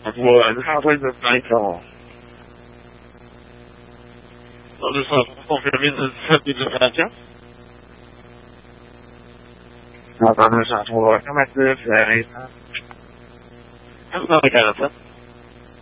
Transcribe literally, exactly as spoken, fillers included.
我他会的那一种，老师说同学名字特别的大家，那咱们上头他们是谁？他们那个的。